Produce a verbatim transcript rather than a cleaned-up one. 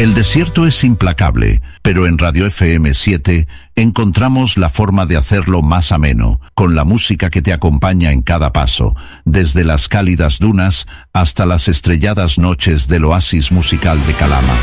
El desierto es implacable, pero en Radio F M siete encontramos la forma de hacerlo más ameno, con la música que te acompaña en cada paso, desde las cálidas dunas hasta las estrelladas noches del oasis musical de Calama.